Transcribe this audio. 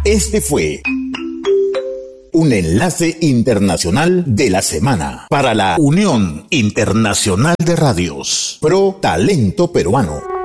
Este fue un enlace internacional de la semana para la Unión Internacional de Radios. Pro Talento Peruano.